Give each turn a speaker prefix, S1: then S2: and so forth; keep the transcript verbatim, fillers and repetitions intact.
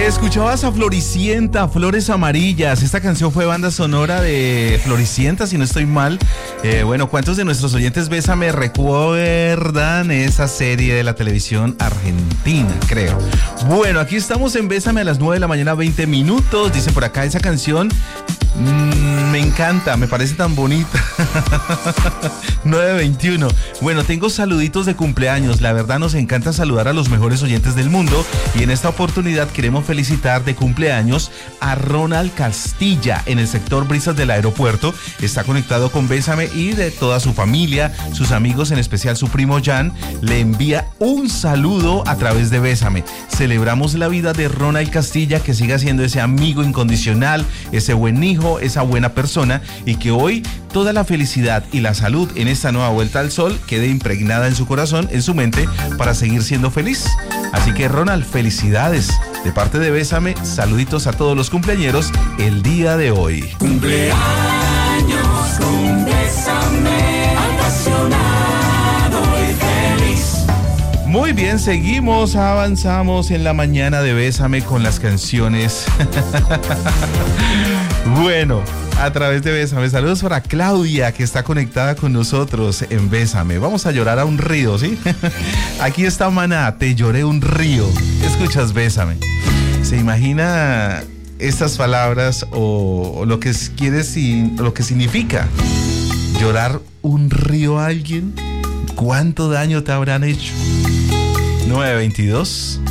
S1: Escuchabas a Floricienta, Flores Amarillas. Esta canción fue banda sonora de Floricienta, si no estoy mal. Eh, bueno, ¿cuántos de nuestros oyentes Bésame recuerdan esa serie de la televisión argentina, creo? Bueno, aquí estamos en Bésame a las nueve de la mañana, veinte minutos. Dice por acá, esa canción mmm, me encanta, me parece tan bonita. nueve veintiuno. Bueno, tengo saluditos de cumpleaños. La verdad nos encanta saludar a los mejores oyentes del mundo y en esta oportunidad queremos felicitar de cumpleaños a Ronald Castilla en el sector Brisas del aeropuerto. Está conectado con Bésame y de toda su familia, sus amigos, en especial su primo Jan, le envía un saludo a través de Bésame. Celebramos la vida de Ronald Castilla, que siga siendo ese amigo incondicional, ese buen hijo, esa buena persona, y que hoy toda la felicidad y la salud en esta nueva vuelta al sol quede impregnada en su corazón, en su mente, para seguir siendo feliz. Así que Ronald, felicidades. De parte de Bésame, saluditos a todos los cumpleañeros el día de hoy.
S2: Cumpleaños con Bésame, apasionado y feliz.
S1: Muy bien, seguimos, avanzamos en la mañana de Bésame con las canciones. Bueno, a través de Bésame, saludos para Claudia, que está conectada con nosotros en Bésame. Vamos a llorar a un río, ¿sí? Aquí está Maná, te lloré un río. Escuchas Bésame. ¿Se imagina estas palabras o, o lo que quiere, lo que significa llorar un río a alguien? ¿Cuánto daño te habrán hecho? nueve veintidós.